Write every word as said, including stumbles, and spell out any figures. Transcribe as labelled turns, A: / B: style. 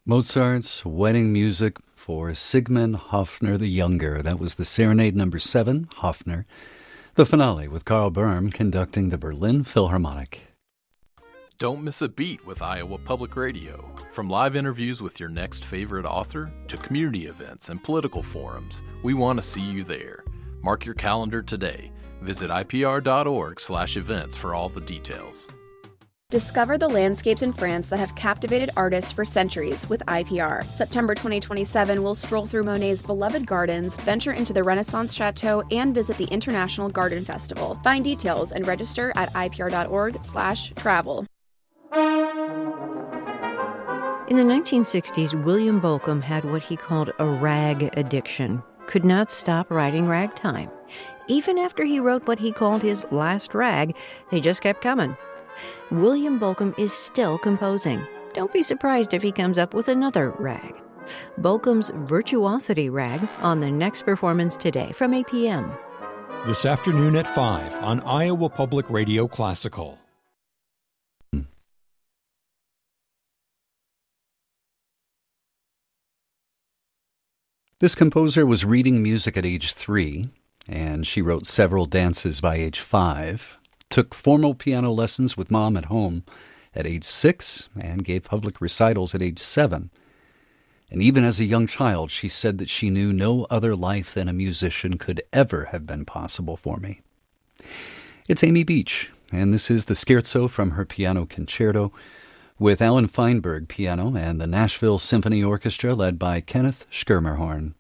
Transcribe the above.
A: Mozart's wedding music for Sigmund Hoffner the Younger. That was the Serenade number seven, Hoffner. The finale with Carl Böhm conducting the Berlin Philharmonic.
B: Don't miss a beat with Iowa Public Radio. From live interviews with your next favorite author to community events and political forums, we want to see you there. Mark your calendar today. Visit ipr.org slash events for all the details.
C: Discover the landscapes in France that have captivated artists for centuries with I P R. September twenty twenty-seven, we'll stroll through Monet's beloved gardens, venture into the Renaissance Chateau, and visit the International Garden Festival. Find details and register at ipr.org slash travel.
D: In the nineteen sixties, William Bolcom had what he called a rag addiction. Could not stop writing ragtime. Even after he wrote what he called his last rag, they just kept coming. William Bolcom is still composing. Don't be surprised if he comes up with another rag. Bolcom's Virtuosity Rag on the next performance today from eight p.m.
E: This afternoon at five on Iowa Public Radio Classical.
A: This composer was reading music at age three, and she wrote several dances by age five, took formal piano lessons with mom at home at age six, and gave public recitals at age seven. And even as a young child, she said that she knew no other life than a musician could ever have been possible for me. It's Amy Beach, and this is the Scherzo from her piano concerto with Alan Feinberg piano and the Nashville Symphony Orchestra led by Kenneth Schermerhorn.